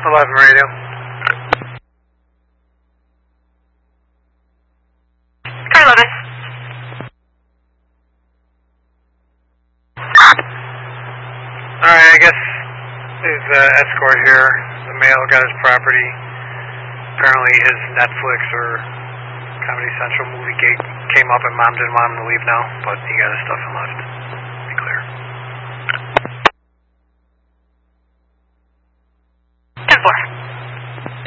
11 radio. Car 11. Alright, I guess there's an escort here. The male got his property. Apparently his Netflix or Comedy Central movie gate came up and Mom didn't want him to leave now, but he got his stuff and left.